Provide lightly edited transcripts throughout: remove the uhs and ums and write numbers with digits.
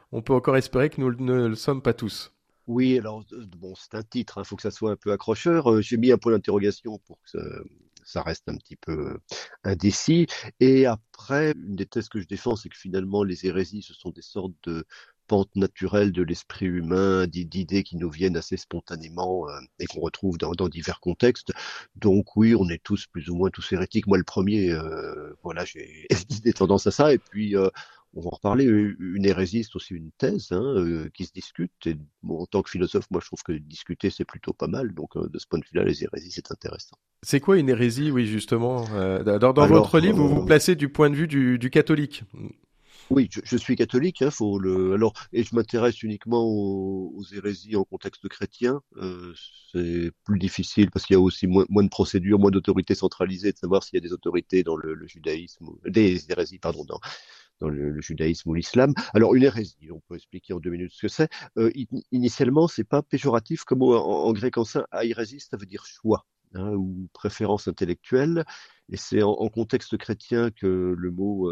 on peut encore espérer que nous ne le sommes pas tous. Oui, alors bon, c'est un titre, il faut que ça soit un peu accrocheur. J'ai mis un point d'interrogation pour que ça reste un petit peu indécis. Et après, une des thèses que je défends, c'est que finalement, les hérésies, ce sont des sortes de pentes naturelles de l'esprit humain, d'idées qui nous viennent assez spontanément et qu'on retrouve dans divers contextes. Donc oui, on est tous plus ou moins tous hérétiques. Moi, le premier, voilà, j'ai des tendances à ça. Et puis, on va en reparler. Une hérésie, c'est aussi une thèse qui se discute. Et bon, en tant que philosophe, moi, je trouve que discuter, c'est plutôt pas mal. Donc, de ce point de vue-là, les hérésies, c'est intéressant. C'est quoi une hérésie, oui, justement dans votre Alors, livre, vous vous placez du point de vue du catholique. oui, je suis catholique, hein, faut le. Alors, et je m'intéresse uniquement aux hérésies en contexte chrétien. C'est plus difficile parce qu'il y a aussi moins de procédures, moins d'autorités centralisées, de savoir s'il y a des autorités dans le judaïsme, des hérésies, pardon, dans le judaïsme ou l'islam. Alors, une hérésie, on peut expliquer en 2 minutes ce que c'est. Initialement, c'est pas péjoratif, comme en grec ancien, airésis, ça veut dire choix, hein, ou préférence intellectuelle. Et c'est en contexte chrétien que le mot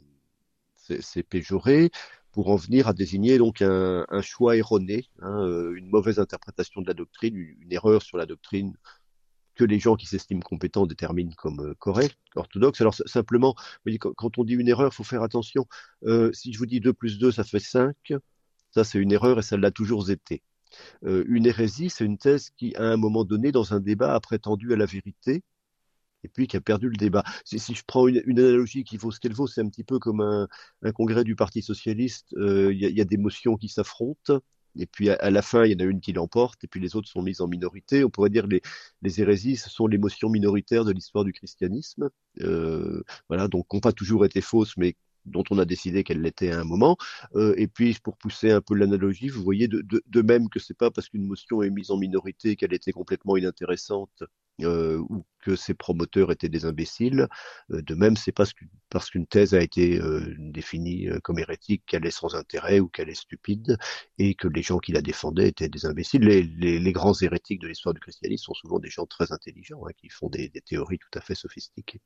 c'est péjoré pour en venir à désigner donc un choix erroné, hein, une mauvaise interprétation de la doctrine, une erreur sur la doctrine que les gens qui s'estiment compétents déterminent comme correcte, orthodoxe. Alors simplement, vous voyez, quand on dit une erreur, il faut faire attention. Si je vous dis 2 plus 2, ça fait 5, ça c'est une erreur et ça l'a toujours été. Une hérésie, c'est une thèse qui, à un moment donné, dans un débat, a prétendu à la vérité et puis qui a perdu le débat. Si je prends une analogie qui vaut ce qu'elle vaut, c'est un petit peu comme un congrès du Parti socialiste. Il y a des motions qui s'affrontent. Et puis à la fin, il y en a une qui l'emporte, et puis les autres sont mises en minorité. On pourrait dire que les hérésies, ce sont les motions minoritaires de l'histoire du christianisme. Voilà, donc qui n'ont pas toujours été fausses, mais dont on a décidé qu'elles l'étaient à un moment. Et puis, pour pousser un peu l'analogie, vous voyez de même que c'est pas parce qu'une motion est mise en minorité qu'elle était complètement inintéressante ou que ses promoteurs étaient des imbéciles. De même, c'est parce qu'une thèse a été définie comme hérétique qu'elle est sans intérêt ou qu'elle est stupide et que les gens qui la défendaient étaient des imbéciles. Les grands hérétiques de l'histoire du christianisme sont souvent des gens très intelligents hein, qui font des théories tout à fait sophistiquées.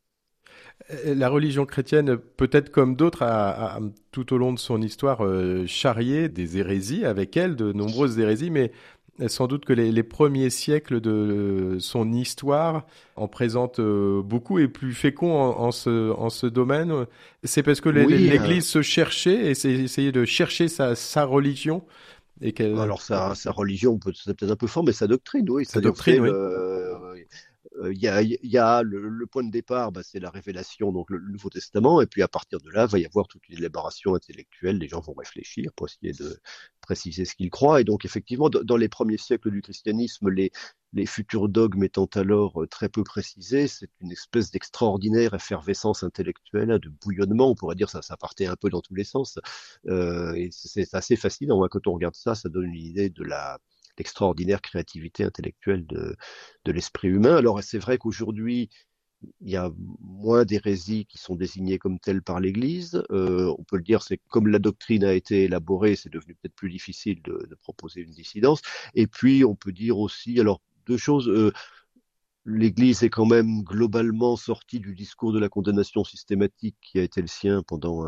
La religion chrétienne, peut-être comme d'autres, tout au long de son histoire charrié des hérésies avec elle, de nombreuses hérésies, mais sans doute que les premiers siècles de son histoire en présentent beaucoup et plus féconds en ce domaine. C'est parce que Oui, l'Église se cherchait et essayait de chercher sa religion et qu'elle alors sa religion, c'est peut-être un peu fort, mais sa doctrine, oui. sa C'est-à-dire, vous savez, doctrine, oui. il y a le point de départ, bah, c'est la révélation, donc le Nouveau Testament, et puis à partir de là, il va y avoir toute une élaboration intellectuelle, les gens vont réfléchir pour essayer de préciser ce qu'ils croient, et donc effectivement, dans les premiers siècles du christianisme, les futurs dogmes étant alors très peu précisés, c'est une espèce d'extraordinaire effervescence intellectuelle, hein, de bouillonnement, on pourrait dire ça partait un peu dans tous les sens, et c'est assez fascinant, hein, quand on regarde ça, ça donne une idée de l'extraordinaire créativité intellectuelle de l'esprit humain. Alors c'est vrai qu'aujourd'hui, il y a moins d'hérésies qui sont désignées comme telles par l'Église. On peut le dire, c'est comme la doctrine a été élaborée, c'est devenu peut-être plus difficile de proposer une dissidence. Et puis, on peut dire aussi, alors, 2 choses. L'Église est quand même globalement sortie du discours de la condamnation systématique qui a été le sien pendant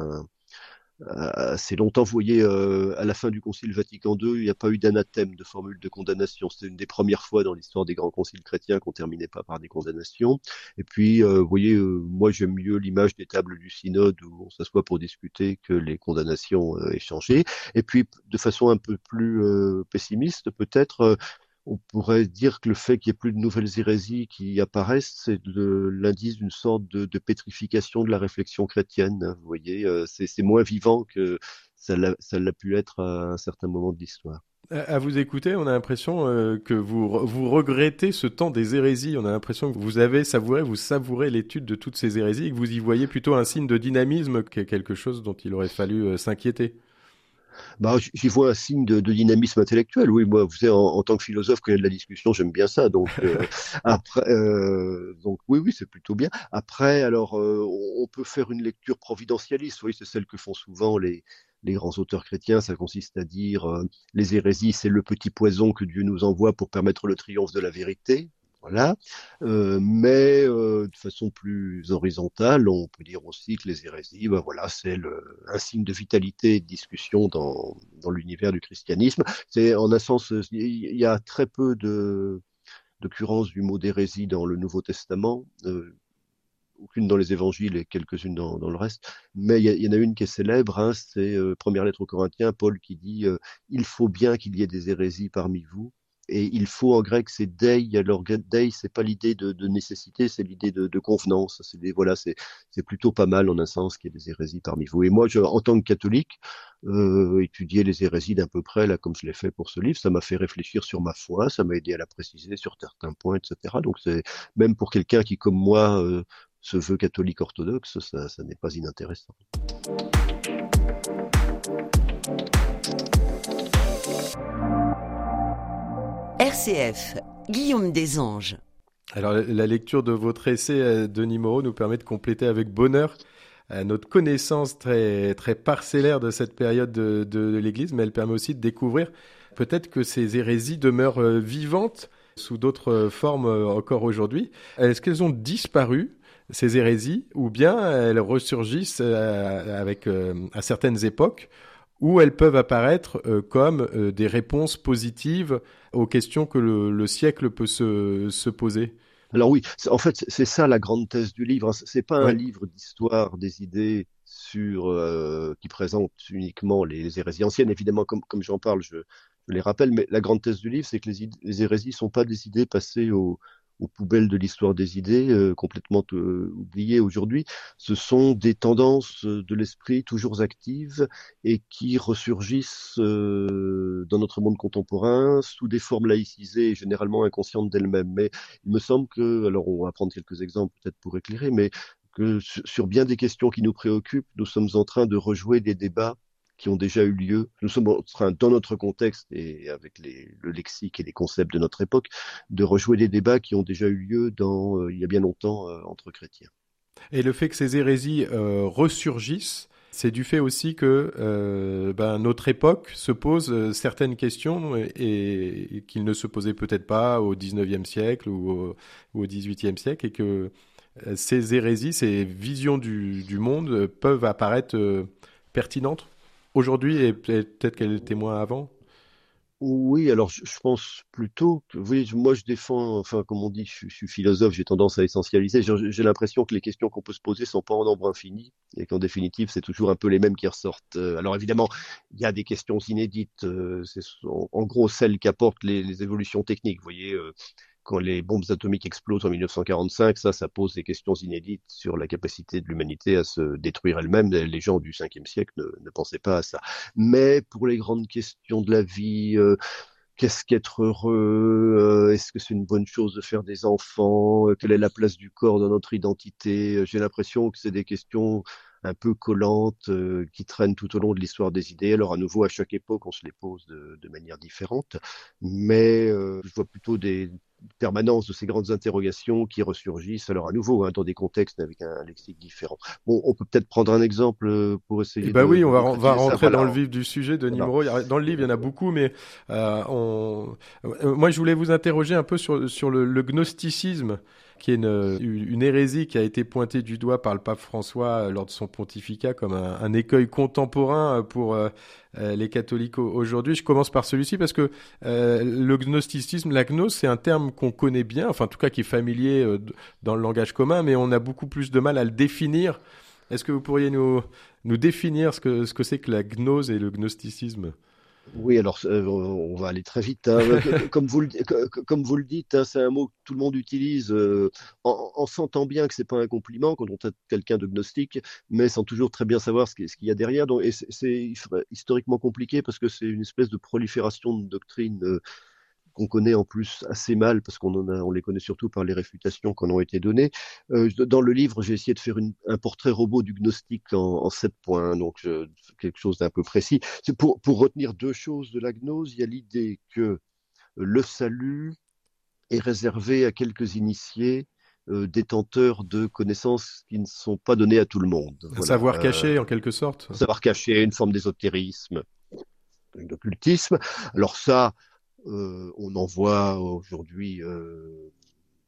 assez longtemps. Vous voyez, à la fin du Concile Vatican II, il n'y a pas eu d'anathème, de formule de condamnation. C'était une des premières fois dans l'histoire des grands conciles chrétiens qu'on terminait pas par des condamnations. Et puis, vous voyez, moi j'aime mieux l'image des tables du synode où on s'assoit pour discuter que les condamnations échangées. Et puis, de façon un peu plus pessimiste, peut-être, on pourrait dire que le fait qu'il n'y ait plus de nouvelles hérésies qui apparaissent, c'est l'indice d'une sorte de pétrification de la réflexion chrétienne, hein, vous voyez, c'est moins vivant que ça l'a pu être à un certain moment de l'histoire. À vous écouter, on a l'impression que vous regrettez ce temps des hérésies. On a l'impression que vous avez savouré, vous savourez l'étude de toutes ces hérésies et que vous y voyez plutôt un signe de dynamisme que quelque chose dont il aurait fallu s'inquiéter. Bah, j'y vois un signe de dynamisme intellectuel. Oui, moi, vous savez, en tant que philosophe, quand il y a de la discussion, j'aime bien ça. Donc oui, oui, c'est plutôt bien. Après, alors, on peut faire une lecture providentialiste. Oui, c'est celle que font souvent les grands auteurs chrétiens. Ça consiste à dire les hérésies, c'est le petit poison que Dieu nous envoie pour permettre le triomphe de la vérité. Voilà. Mais de façon plus horizontale, on peut dire aussi que les hérésies, ben voilà, un signe de vitalité et de discussion dans l'univers du christianisme. C'est en un sens, il y a très peu d'occurrences du mot d'hérésie dans le Nouveau Testament. Aucune dans les évangiles et quelques-unes dans le reste. Mais il y en a une qui est célèbre, hein, c'est première lettre aux Corinthiens, Paul qui dit il faut bien qu'il y ait des hérésies parmi vous. Et il faut en grec, c'est dei. Alors dei, c'est pas l'idée de nécessité, c'est l'idée de convenance. Voilà, c'est plutôt pas mal en un sens qu'il y ait des hérésies parmi vous. Et moi, en tant que catholique, étudier les hérésies d'à peu près, là, comme je l'ai fait pour ce livre, ça m'a fait réfléchir sur ma foi, ça m'a aidé à la préciser sur certains points, etc. Donc c'est même pour quelqu'un qui, comme moi, se veut catholique orthodoxe, ça n'est pas inintéressant. RCF, Guillaume Desanges. Alors, la lecture de votre essai, Denis Moreau, nous permet de compléter avec bonheur notre connaissance très, très parcellaire de cette période de l'Église, mais elle permet aussi de découvrir peut-être que ces hérésies demeurent vivantes sous d'autres formes encore aujourd'hui. Est-ce qu'elles ont disparu, ces hérésies, ou bien elles ressurgissent à certaines époques, où elles peuvent apparaître comme des réponses positives aux questions que le siècle peut se poser? Alors oui, en fait, c'est ça la grande thèse du livre, hein. C'est pas un Ouais. livre d'histoire des idées qui présente uniquement les hérésies anciennes. Évidemment, comme j'en parle, je les rappelle, mais la grande thèse du livre, c'est que les hérésies sont pas des idées passées aux poubelles de l'histoire des idées, complètement oubliées aujourd'hui. Ce sont des tendances de l'esprit toujours actives et qui ressurgissent dans notre monde contemporain sous des formes laïcisées et généralement inconscientes d'elles-mêmes. Mais il me semble que, alors on va prendre quelques exemples peut-être pour éclairer, mais que sur bien des questions qui nous préoccupent, nous sommes en train de rejouer des débats qui ont déjà eu lieu. Nous sommes en train, dans notre contexte et avec le lexique et les concepts de notre époque, de rejouer des débats qui ont déjà eu lieu il y a bien longtemps entre chrétiens. Et le fait que ces hérésies ressurgissent, c'est du fait aussi que notre époque se pose certaines questions et qu'il ne se posait peut-être pas au 19e siècle ou au 18e siècle, et que ces hérésies, ces visions du monde peuvent apparaître pertinentes aujourd'hui et peut-être qu'elles étaient moins avant. Oui, alors je pense plutôt que, oui, moi je défends, enfin comme on dit, je suis philosophe, j'ai tendance à essentialiser. J'ai l'impression que les questions qu'on peut se poser sont pas en nombre infini et qu'en définitive c'est toujours un peu les mêmes qui ressortent. Alors évidemment, il y a des questions inédites, c'est en gros celles qu'apportent les évolutions techniques. Vous voyez, quand les bombes atomiques explosent en 1945, ça pose des questions inédites sur la capacité de l'humanité à se détruire elle-même. Les gens du 5e siècle ne pensaient pas à ça. Mais pour les grandes questions de la vie, qu'est-ce qu'être heureux, est-ce que c'est une bonne chose de faire des enfants, quelle est la place du corps dans notre identité, j'ai l'impression que c'est des questions un peu collantes qui traînent tout au long de l'histoire des idées. Alors à nouveau, à chaque époque, on se les pose de manière différente, mais je vois plutôt des permanences de ces grandes interrogations qui ressurgissent, alors à nouveau, hein, dans des contextes avec un lexique différent. Bon, on peut peut-être prendre un exemple pour Eh essayer ben oui, de on va concrétiser ça. rentrer dans le Voilà. vif du sujet, Denis Voilà. Moreau. Dans le livre, il y en a beaucoup, mais moi, je voulais vous interroger un peu sur le gnosticisme, qui est une hérésie qui a été pointée du doigt par le pape François lors de son pontificat comme un écueil contemporain pour les catholiques aujourd'hui. Je commence par celui-ci parce que le gnosticisme, la gnose, c'est un terme qu'on connaît bien, enfin en tout cas qui est familier dans le langage commun, mais on a beaucoup plus de mal à le définir. Est-ce que vous pourriez nous définir ce que c'est que la gnose et le gnosticisme? Oui, alors on va aller très vite, hein. Comme vous le dites, hein, c'est un mot que tout le monde utilise en sentant bien que c'est pas un compliment quand on traite quelqu'un de gnostique, mais sans toujours très bien savoir ce qu'il y a derrière. Donc, et c'est historiquement compliqué parce que c'est une espèce de prolifération de doctrines qu'on connaît en plus assez mal parce on les connaît surtout par les réfutations qui en ont été données. Dans le livre, j'ai essayé de faire un portrait robot du gnostique en 7 points, donc quelque chose d'un peu précis. C'est pour retenir deux choses de la gnose. Il y a l'idée que le salut est réservé à quelques initiés détenteurs de connaissances qui ne sont pas données à tout le monde. Un Voilà, savoir caché, en quelque sorte. savoir caché, une forme d'ésotérisme, d'occultisme. Alors ça, on en voit aujourd'hui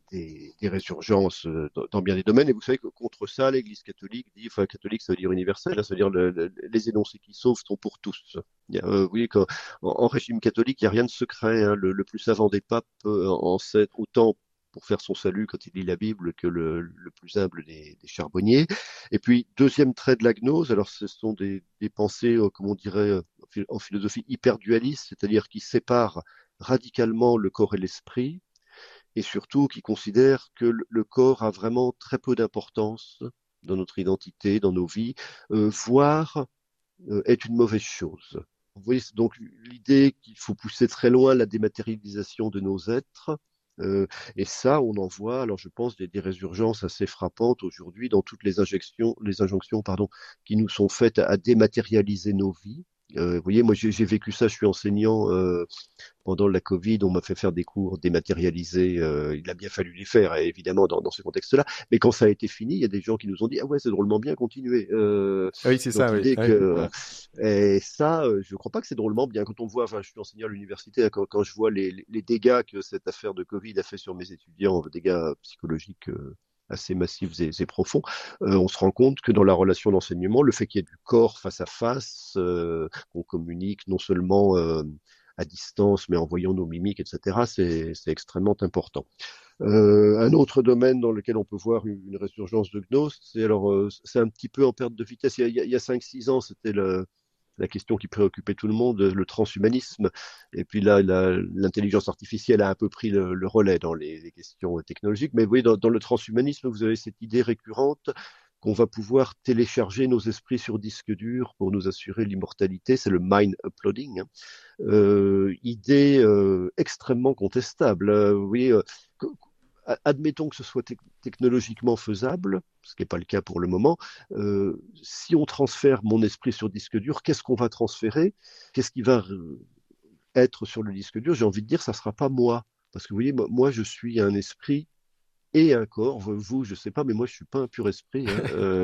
des résurgences dans bien des domaines. Et vous savez que contre ça, l'Église catholique dit, enfin catholique, ça veut dire universel, hein, ça veut dire les énoncés qui sauvent sont pour tous. Vous voyez qu'en régime catholique, il n'y a rien de secret. Hein. Le plus savant des papes en sait autant pour faire son salut quand il lit la Bible que le plus humble des charbonniers. Et puis, deuxième trait de la gnose, alors ce sont des pensées, comme on dirait en philosophie, hyper dualistes, c'est-à-dire qui séparent radicalement le corps et l'esprit, et surtout qui considèrent que le corps a vraiment très peu d'importance dans notre identité, dans nos vies, voire est une mauvaise chose. Vous voyez, donc l'idée qu'il faut pousser très loin la dématérialisation de nos êtres, et ça, on en voit, alors je pense, des résurgences assez frappantes aujourd'hui dans toutes les injonctions, pardon, qui nous sont faites à dématérialiser nos vies. Vous voyez, moi j'ai vécu ça, je suis enseignant pendant la Covid, on m'a fait faire des cours dématérialisés, il a bien fallu les faire, évidemment, dans ce contexte-là. Mais quand ça a été fini, il y a des gens qui nous ont dit, ah ouais, c'est drôlement bien, continuez. Oui, c'est Donc ça, oui. l'idée Ouais, que, ouais. et ça, je ne crois pas que c'est drôlement bien. Quand on voit, enfin, je suis enseignant à l'université, quand je vois les dégâts que cette affaire de Covid a fait sur mes étudiants, dégâts psychologiques assez massifs et profonds, on se rend compte que dans la relation d'enseignement, le fait qu'il y ait du corps face à face, qu'on communique non seulement à distance, mais en voyant nos mimiques, etc., c'est extrêmement important. Un autre domaine dans lequel on peut voir une résurgence de gnose, c'est un petit peu en perte de vitesse. Il y a 5-6 ans, c'était la question qui préoccupait tout le monde, le transhumanisme. Et puis là, l'intelligence artificielle a un peu pris le relais dans les questions technologiques. Mais vous voyez, dans le transhumanisme, vous avez cette idée récurrente qu'on va pouvoir télécharger nos esprits sur disque dur pour nous assurer l'immortalité. C'est le mind uploading. Hein. Idée extrêmement contestable. Vous voyez, admettons que ce soit technologiquement faisable, ce qui n'est pas le cas pour le moment. Si on transfère mon esprit sur disque dur, qu'est-ce qu'on va transférer? Qu'est-ce qui va être sur le disque dur? J'ai envie de dire, ça ne sera pas moi. Parce que vous voyez, moi, je suis un esprit et un corps. Vous, je ne sais pas, mais moi, je ne suis pas un pur esprit. Hein.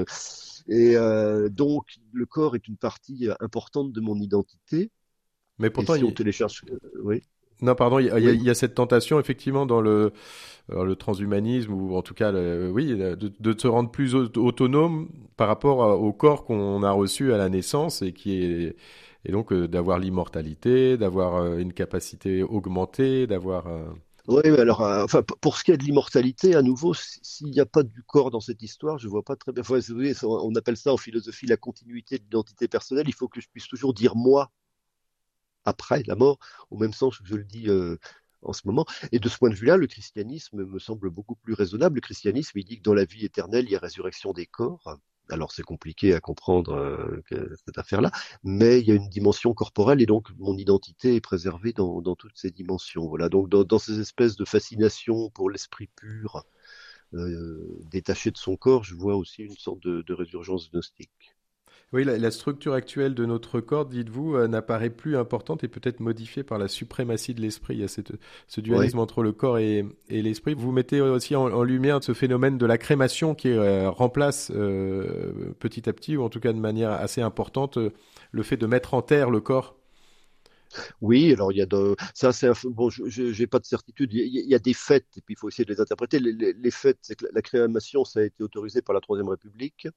Donc, le corps est une partie importante de mon identité. Mais Et pourtant, si on télécharge... oui, non, pardon, il oui. y a cette tentation, effectivement, dans le transhumanisme, ou en tout cas, oui, de se rendre plus autonome par rapport au corps qu'on a reçu à la naissance et donc d'avoir l'immortalité, d'avoir une capacité augmentée, d'avoir... Oui, mais alors, enfin, pour ce qui est de l'immortalité, à nouveau, s'il n'y a pas du corps dans cette histoire, je vois pas très bien. Enfin, vous voyez, on appelle ça en philosophie la continuité de l'identité personnelle. Il faut que je puisse toujours dire moi après la mort, au même sens que je le dis en ce moment. Et de ce point de vue-là, le christianisme me semble beaucoup plus raisonnable. Le christianisme, il dit que dans la vie éternelle, il y a résurrection des corps. Alors c'est compliqué à comprendre cette affaire-là, mais il y a une dimension corporelle et donc mon identité est préservée dans toutes ces dimensions. Voilà, donc dans ces espèces de fascination pour l'esprit pur, détaché de son corps, je vois aussi une sorte de résurgence gnostique. Oui, la structure actuelle de notre corps, dites-vous, n'apparaît plus importante et peut-être modifiée par la suprématie de l'esprit. Il y a ce Ouais. dualisme entre le corps et l'esprit. Vous mettez aussi en lumière ce phénomène de la crémation qui remplace petit à petit, ou en tout cas de manière assez importante, le fait de mettre en terre le corps. Oui, alors il y a ça, c'est bon, j'ai pas de certitude. Il y a des faits et puis il faut essayer de les interpréter. Les faits, c'est que la crémation, ça a été autorisé par la Troisième République.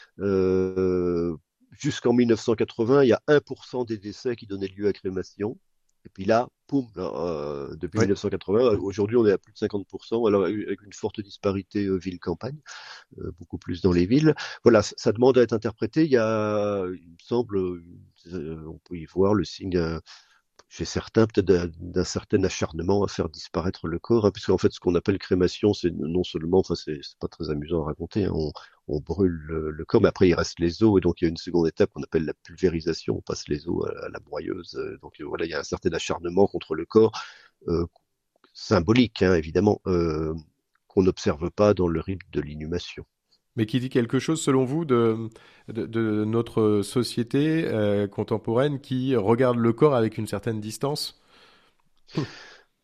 Jusqu'en 1980, il y a 1% des décès qui donnaient lieu à crémation. Et puis là, poum, là, depuis Oui. 1980, aujourd'hui on est à plus de 50%, alors avec une forte disparité ville-campagne, beaucoup plus dans les villes. Voilà, ça demande à être interprété. Il me semble, on peut y voir le signe chez certains, peut-être d'un certain acharnement à faire disparaître le corps, hein, puisqu'en fait, ce qu'on appelle crémation, c'est non seulement, enfin, c'est pas très amusant à raconter, hein, on brûle le corps, mais après, il reste les os, et donc il y a une seconde étape qu'on appelle la pulvérisation, on passe les os à la broyeuse, donc voilà, il y a un certain acharnement contre le corps, euh, symbolique, hein, évidemment, qu'on n'observe pas dans le rite de l'inhumation. Mais qui dit quelque chose, selon vous, de notre société contemporaine qui regarde le corps avec une certaine distance.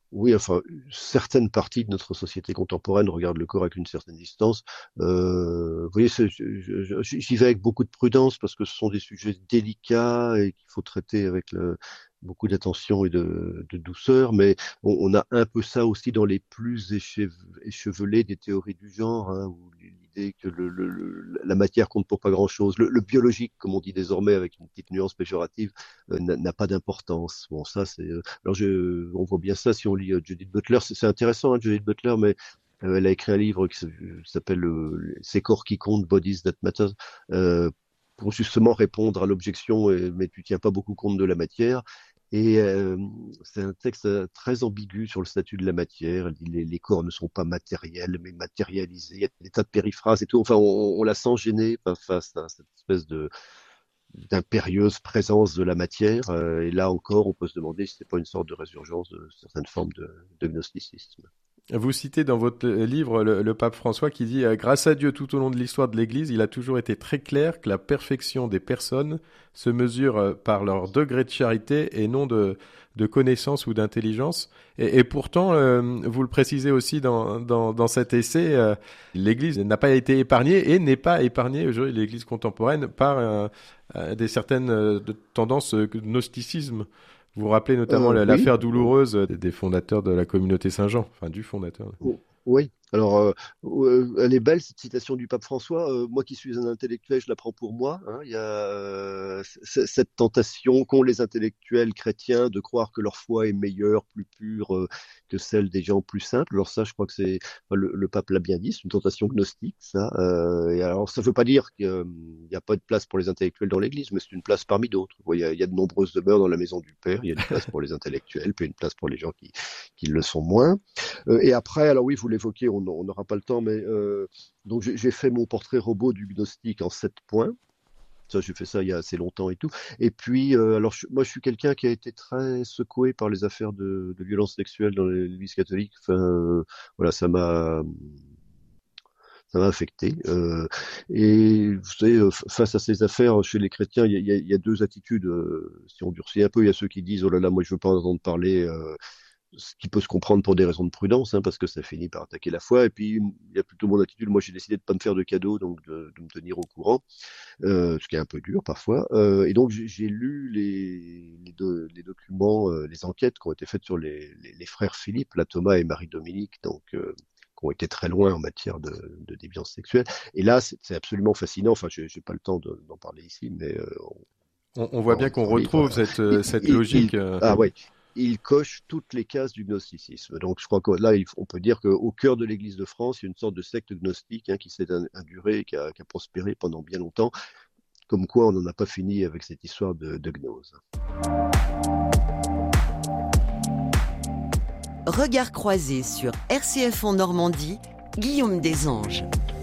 Oui, enfin, certaines parties de notre société contemporaine regardent le corps avec une certaine distance. Vous voyez, j'y vais avec beaucoup de prudence parce que ce sont des sujets délicats et qu'il faut traiter avec beaucoup d'attention et de douceur. Mais on a un peu ça aussi dans les plus échevelés des théories du genre, hein, où l'idée que la matière compte pour pas grand-chose. Le biologique, comme on dit désormais avec une petite nuance péjorative, n'a pas d'importance. Bon, ça, c'est alors, on voit bien ça si on lit Judith Butler. C'est intéressant, hein, Judith Butler, mais elle a écrit un livre qui s'appelle Ces corps qui comptent, Bodies That Matter, pour justement répondre à l'objection, mais tu tiens pas beaucoup compte de la matière. Et c'est un texte très ambigu sur le statut de la matière. Elle dit les corps ne sont pas matériels, mais matérialisés. Il y a des tas de périphrases et tout. Enfin, on la sent gênée face à cette espèce d'impérieuse présence de la matière. Et là encore, on peut se demander si c'est pas une sorte de résurgence de certaines formes de gnosticisme. Vous citez dans votre livre le pape François qui dit grâce à Dieu, tout au long de l'histoire de l'Église, il a toujours été très clair que la perfection des personnes se mesure par leur degré de charité et non de connaissance ou d'intelligence. Et pourtant, vous le précisez aussi dans cet essai, l'Église n'a pas été épargnée et n'est pas épargnée aujourd'hui, l'Église contemporaine, par des certaines tendances gnosticisme. Vous vous rappelez notamment Oui. l'affaire douloureuse des fondateurs de la communauté Saint-Jean, enfin du fondateur. Oui, alors elle est belle cette citation du pape François. Moi qui suis un intellectuel, je la prends pour moi, hein. Il y a cette tentation qu'ont les intellectuels chrétiens de croire que leur foi est meilleure, plus pure que celle des gens plus simples. Alors ça, je crois que le pape l'a bien dit, c'est une tentation gnostique, ça. Et alors ça ne veut pas dire qu'il n'y a pas de place pour les intellectuels dans l'Église, mais c'est une place parmi d'autres. Vous voyez, il y a de nombreuses demeures dans la maison du Père. Il y a une place pour les intellectuels, puis une place pour les gens qui le sont moins. Et après, alors oui, vous l'évoquez, on n'aura pas le temps, mais donc j'ai fait mon portrait robot du gnostique en 7 points. Ça, j'ai fait ça il y a assez longtemps et tout. Et puis, alors moi, je suis quelqu'un qui a été très secoué par les affaires de violence sexuelle dans l'Église catholique. Enfin, voilà, ça m'a affecté. Et vous savez, face à ces affaires chez les chrétiens, il y a deux attitudes. Si on durcit un peu, il y a ceux qui disent oh là là, moi je veux pas entendre parler. Ce qui peut se comprendre pour des raisons de prudence, hein, parce que ça finit par attaquer la foi. Et puis, il y a plutôt mon attitude. Moi, j'ai décidé de pas me faire de cadeaux, donc de me tenir au courant, ce qui est un peu dur parfois. Et donc, j'ai lu les documents, les enquêtes qui ont été faites sur les frères Philippe, là, Thomas et Marie-Dominique, donc qui ont été très loin en matière de déviance sexuelle. Et là, c'est absolument fascinant. Enfin, j'ai pas le temps d'en parler ici, mais On voit bien qu'on en livre. retrouve cette logique. Ah ouais, il coche toutes les cases du gnosticisme. Donc je crois que là, on peut dire qu'au cœur de l'Église de France, il y a une sorte de secte gnostique, hein, qui s'est indurée, qui a prospéré pendant bien longtemps. Comme quoi, on n'en a pas fini avec cette histoire de gnose. Regard croisé sur RCF en Normandie, Guillaume Desanges.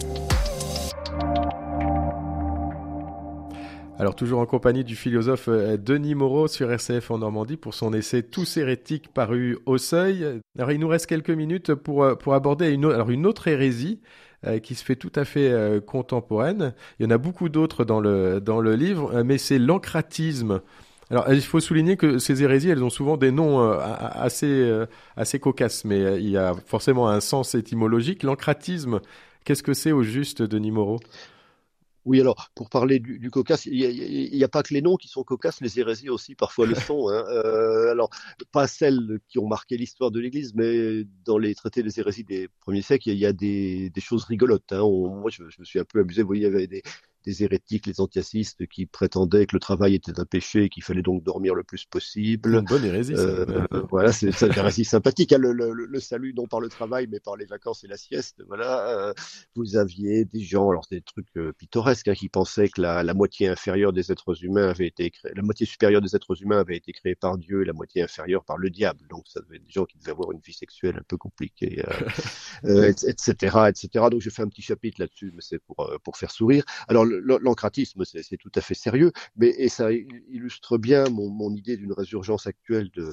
Alors toujours en compagnie du philosophe Denis Moreau sur RCF en Normandie pour son essai Tous hérétiques paru au Seuil. Alors il nous reste quelques minutes pour aborder une autre hérésie qui se fait tout à fait contemporaine. Il y en a beaucoup d'autres dans le livre, mais c'est l'encratisme. Alors il faut souligner que ces hérésies, elles ont souvent des noms assez cocasses, mais il y a forcément un sens étymologique. L'encratisme, qu'est-ce que c'est au juste, Denis Moreau ? Oui, alors, pour parler du cocasse, il y a pas que les noms qui sont cocasses, les hérésies aussi parfois le sont, hein. Alors, pas celles qui ont marqué l'histoire de l'Église, mais dans les traités des hérésies des premiers siècles, il y a des choses rigolotes, hein. Moi, je me suis un peu amusé. Vous voyez, il y avait des hérétiques, les antiacistes, qui prétendaient que le travail était un péché et qu'il fallait donc dormir le plus possible. Une bonne hérésie, ça. Voilà, c'est une hérésie sympathique, hein, le salut non par le travail, mais par les vacances et la sieste. Voilà. Vous aviez des gens, alors des trucs pittoresques, hein, qui pensaient que la moitié inférieure des êtres humains avait été créée, la moitié supérieure des êtres humains avait été créée par Dieu et la moitié inférieure par le diable. Donc ça devait être des gens qui devaient avoir une vie sexuelle un peu compliquée, etc., etc. Donc j'ai fait un petit chapitre là-dessus, mais c'est pour faire sourire. Alors l'encratisme, c'est tout à fait sérieux, et ça illustre bien mon idée d'une résurgence actuelle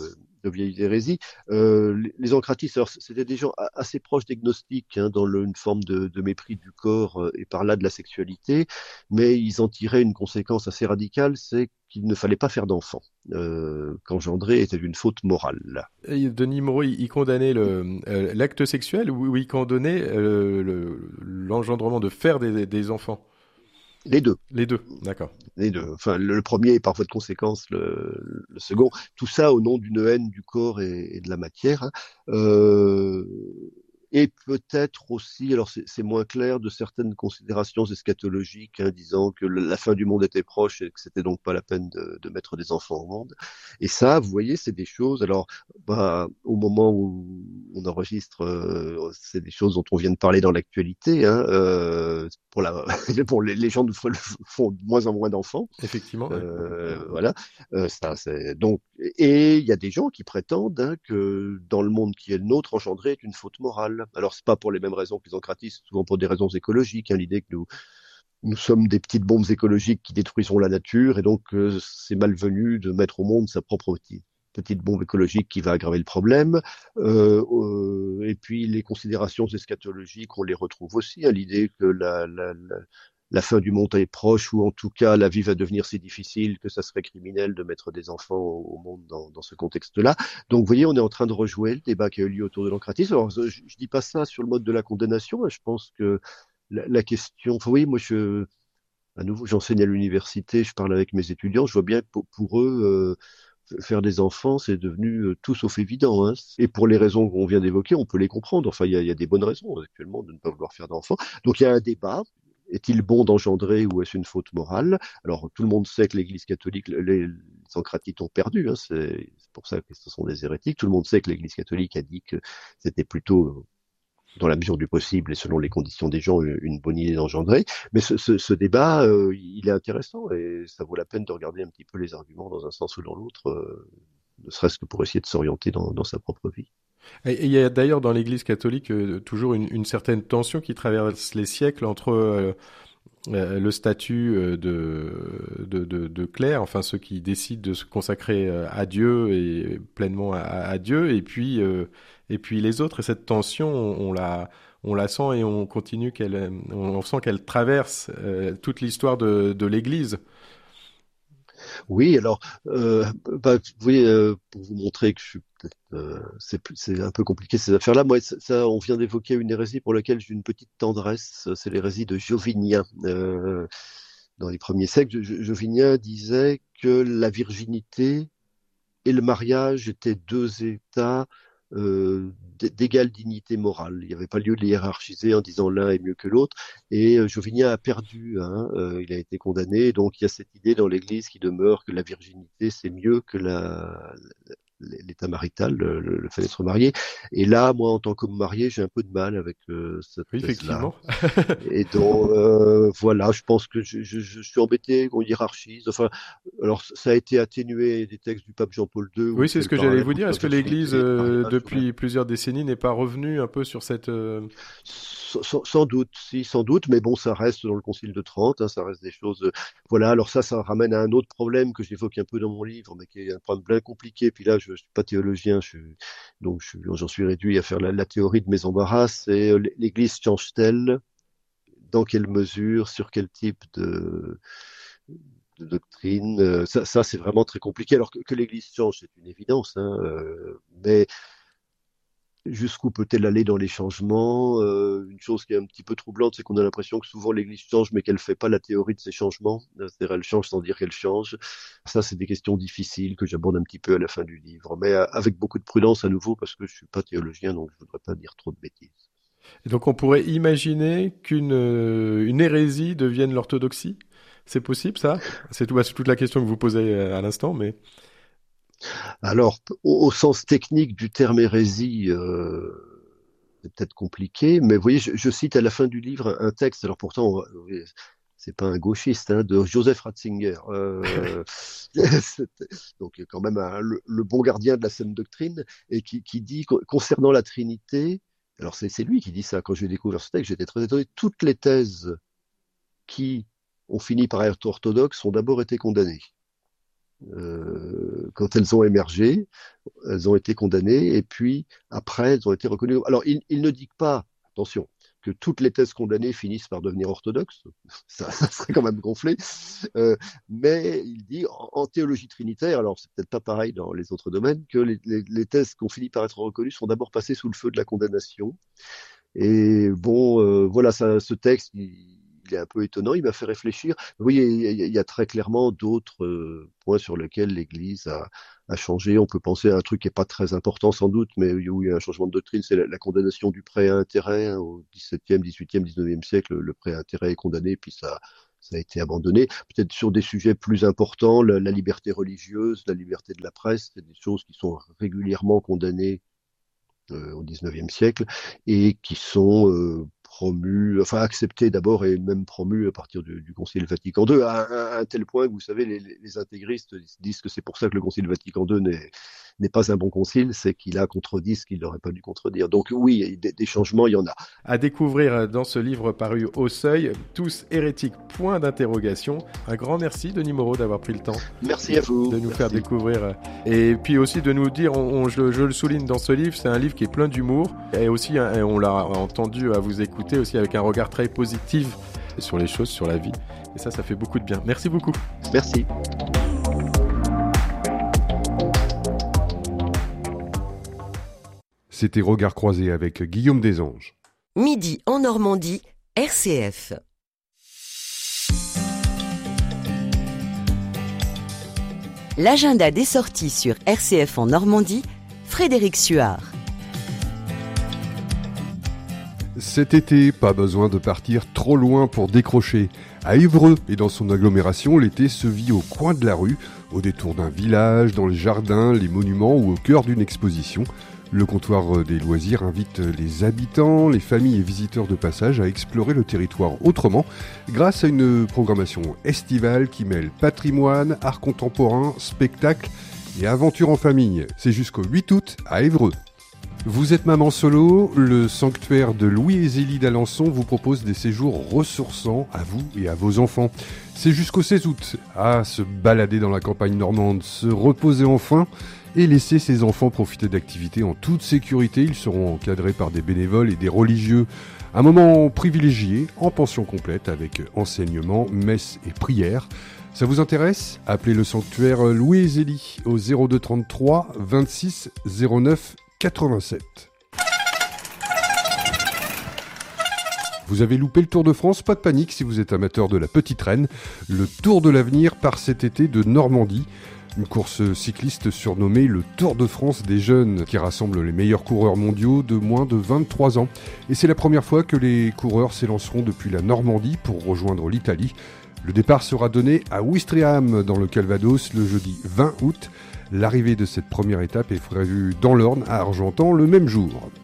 de vieilles hérésies. Les ancratistes, alors c'était des gens assez proches des gnostiques, hein, dans une forme de mépris du corps et par là de la sexualité, mais ils en tiraient une conséquence assez radicale, c'est qu'il ne fallait pas faire d'enfants, qu'engendrer était une faute morale. Et Denis Moreau, il condamnait l'acte sexuel ou il condamnait l'engendrement de faire des enfants? Les deux. Les deux, d'accord. Enfin, le premier est par voie de conséquence le second. Tout ça au nom d'une haine du corps et de la matière, hein. Euh, et peut-être aussi, alors c'est moins clair, de certaines considérations eschatologiques, hein, disant que la fin du monde était proche et que c'était donc pas la peine de mettre des enfants au monde. Et ça, vous voyez, c'est des choses. Alors, au moment où on enregistre, c'est des choses dont on vient de parler dans l'actualité, hein, pour les gens font de moins en moins d'enfants. Effectivement, ouais. Voilà. Ça, c'est donc, et il y a des gens qui prétendent, hein, que dans le monde qui est le nôtre, engendrer est une faute morale. Alors c'est pas pour les mêmes raisons que les ancratistes, souvent pour des raisons écologiques, hein, l'idée que nous sommes des petites bombes écologiques qui détruisons la nature, et donc c'est malvenu de mettre au monde sa propre petite bombe écologique qui va aggraver le problème. Et puis les considérations eschatologiques, on les retrouve aussi, à l'idée que la fin du monde est proche, ou en tout cas la vie va devenir si difficile que ça serait criminel de mettre des enfants au monde dans ce contexte-là. Donc vous voyez, on est en train de rejouer le débat qui a eu lieu autour de l'ancratisme. Alors je dis pas ça sur le mode de la condamnation, hein. Je pense que la question, enfin, oui, moi à nouveau, j'enseigne à l'université, je parle avec mes étudiants, je vois bien que pour eux, faire des enfants, c'est devenu tout sauf évident, hein. Et pour les raisons qu'on vient d'évoquer, on peut les comprendre. Enfin, il y a des bonnes raisons actuellement de ne pas vouloir faire d'enfants. Donc il y a un débat. Est-il bon d'engendrer ou est-ce une faute morale? Alors tout le monde sait que l'Église catholique, les ancratites ont perdu, hein. C'est pour ça que ce sont des hérétiques. Tout le monde sait que l'Église catholique a dit que c'était plutôt dans la mesure du possible et selon les conditions des gens, une bonne idée d'engendrer. Mais ce débat, il est intéressant et ça vaut la peine de regarder un petit peu les arguments dans un sens ou dans l'autre, ne serait-ce que pour essayer de s'orienter dans sa propre vie. Et il y a d'ailleurs dans l'Église catholique toujours une certaine tension qui traverse les siècles entre le statut de clerc, enfin ceux qui décident de se consacrer à Dieu et pleinement à Dieu, et puis les autres. Et cette tension, on la sent et on continue on sent qu'elle traverse toute l'histoire de l'Église. Oui, alors, vous voyez, pour vous montrer que je suis peut-être, c'est un peu compliqué ces affaires-là. Moi, on vient d'évoquer une hérésie pour laquelle j'ai une petite tendresse. C'est l'hérésie de Jovinien. Dans les premiers siècles, Jovinien disait que la virginité et le mariage étaient deux états d'égale dignité morale. Il n'y avait pas lieu de les hiérarchiser en disant l'un est mieux que l'autre. Et Jovinien a perdu, hein, il a été condamné. Donc il y a cette idée dans l'Église qui demeure que la virginité c'est mieux que l'état marital, le fait d'être marié. Et là, moi, en tant qu'homme marié, j'ai un peu de mal avec cette Oui, thèse-là. effectivement. Et donc, voilà, je pense que je suis embêté qu'on hiérarchise. Enfin, alors, ça a été atténué des textes du pape Jean-Paul II, où Oui, il c'est fait ce le que j'allais parallèle vous dire. entre Est-ce que virginité l'Église, et mariage. Ouais. depuis plusieurs décennies, n'est pas revenue un peu sur cette... Sans doute, si, sans doute, mais bon, ça reste dans le Concile de Trente, hein, ça reste des choses. Voilà, alors ça ramène à un autre problème que j'évoque un peu dans mon livre, mais qui est un problème bien compliqué. Puis là, je suis pas théologien, donc j'en suis réduit à faire la théorie de mes embarras. C'est l'Église change-t-elle? Dans quelle mesure? Sur quel type de doctrine? Ça c'est vraiment très compliqué. Alors que l'Église change, c'est une évidence, hein, mais jusqu'où peut-elle aller dans les changements? Une chose qui est un petit peu troublante, c'est qu'on a l'impression que souvent l'Église change, mais qu'elle ne fait pas la théorie de ces changements. C'est-à-dire, elle change sans dire qu'elle change. Ça, c'est des questions difficiles que j'aborde un petit peu à la fin du livre, mais avec beaucoup de prudence à nouveau, parce que je suis pas théologien, donc je voudrais pas dire trop de bêtises. Et donc on pourrait imaginer une hérésie devienne l'orthodoxie. C'est possible, ça? C'est toute la question que vous posez à l'instant, mais... Alors, au sens technique du terme hérésie, c'est peut-être compliqué, mais vous voyez, je cite à la fin du livre un texte, alors pourtant, c'est pas un gauchiste, hein, de Joseph Ratzinger, donc quand même le bon gardien de la saine doctrine, et qui dit concernant la Trinité, alors c'est lui qui dit ça, quand j'ai découvert ce texte, j'étais très étonné, toutes les thèses qui ont fini par être orthodoxes ont d'abord été condamnées. quand elles ont émergé, elles ont été condamnées, et puis après, elles ont été reconnues. Alors, il ne dit pas, attention, que toutes les thèses condamnées finissent par devenir orthodoxes, ça serait quand même gonflé, mais il dit en théologie trinitaire, alors c'est peut-être pas pareil dans les autres domaines, que les thèses qui ont fini par être reconnues sont d'abord passées sous le feu de la condamnation. Et bon, voilà, ce texte, il est un peu étonnant, il m'a fait réfléchir. Oui, il y a très clairement d'autres points sur lesquels l'Église a changé. On peut penser à un truc qui n'est pas très important sans doute, mais où il y a un changement de doctrine, c'est la condamnation du prêt à intérêt. Hein, au XVIIe, XVIIIe, XIXe siècle, le prêt à intérêt est condamné, puis ça a été abandonné. Peut-être sur des sujets plus importants, la liberté religieuse, la liberté de la presse, c'est des choses qui sont régulièrement condamnées au XIXe siècle et qui sont promus, enfin acceptés d'abord et même promus à partir du Concile Vatican II, à un tel point que vous savez, les intégristes disent que c'est pour ça que le Concile Vatican II n'est pas un bon concile, c'est qu'il a contredit ce qu'il n'aurait pas dû contredire. Donc oui, des changements, il y en a. À découvrir dans ce livre paru au Seuil, Tous hérétiques, point d'interrogation. Un grand merci, Denis Moreau, d'avoir pris le temps. Merci à vous. De nous faire découvrir. Et puis aussi de nous dire, je le souligne dans ce livre, c'est un livre qui est plein d'humour. Et aussi, on l'a entendu à vous écouter aussi avec un regard très positif sur les choses, sur la vie. Et ça fait beaucoup de bien. Merci beaucoup. Merci. C'était Regard croisé avec Guillaume Desanges. Midi en Normandie, RCF. L'agenda des sorties sur RCF en Normandie, Frédéric Suard. Cet été, pas besoin de partir trop loin pour décrocher. À Évreux et dans son agglomération, l'été se vit au coin de la rue, au détour d'un village, dans les jardins, les monuments ou au cœur d'une exposition. Le comptoir des loisirs invite les habitants, les familles et visiteurs de passage à explorer le territoire autrement grâce à une programmation estivale qui mêle patrimoine, art contemporain, spectacle et aventure en famille. C'est jusqu'au 8 août à Évreux. Vous êtes maman solo, le sanctuaire de Louis et Zélie d'Alençon vous propose des séjours ressourçants à vous et à vos enfants. C'est jusqu'au 16 août. Se balader dans la campagne normande, se reposer enfin et laisser ses enfants profiter d'activités en toute sécurité. Ils seront encadrés par des bénévoles et des religieux. Un moment privilégié en pension complète avec enseignement, messe et prière. Ça vous intéresse ? Appelez le sanctuaire Louis et Zélie au 02 33 26 09 87. Vous avez loupé le Tour de France ? Pas de panique si vous êtes amateur de la petite reine. Le Tour de l'avenir part cet été de Normandie. Une course cycliste surnommée le Tour de France des jeunes qui rassemble les meilleurs coureurs mondiaux de moins de 23 ans. Et c'est la première fois que les coureurs s'élanceront depuis la Normandie pour rejoindre l'Italie. Le départ sera donné à Ouistreham dans le Calvados le jeudi 20 août. L'arrivée de cette première étape est prévue dans l'Orne à Argentan le même jour.